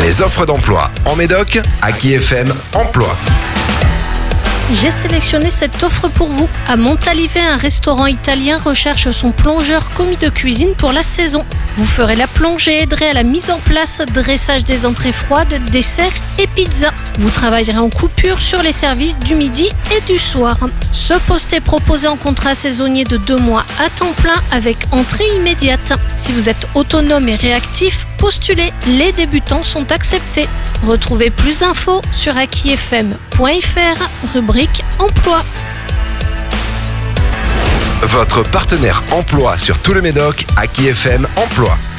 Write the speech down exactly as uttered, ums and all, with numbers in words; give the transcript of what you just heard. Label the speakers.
Speaker 1: Les offres d'emploi en Médoc, Aki F M Emploi.
Speaker 2: J'ai sélectionné cette offre pour vous. À Montalivet, un restaurant italien recherche son plongeur commis de cuisine pour la saison. Vous ferez la plongée et aiderez à la mise en place, dressage des entrées froides, desserts et pizzas. Vous travaillerez en coupure sur les services du midi et du soir. Ce poste est proposé en contrat saisonnier de deux mois à temps plein avec entrée immédiate. Si vous êtes autonome et réactif, postulez. Les débutants sont acceptés. Retrouvez plus d'infos sur aki f m point f r, rubrique emploi.
Speaker 1: Votre partenaire emploi sur tout le Médoc, Aki F M Emploi.